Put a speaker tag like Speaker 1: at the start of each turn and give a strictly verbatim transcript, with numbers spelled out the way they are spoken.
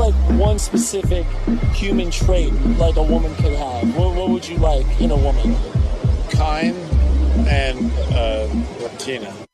Speaker 1: like one specific human trait like a woman could have? What, what would you like in a woman?
Speaker 2: Kind and uh, Latina.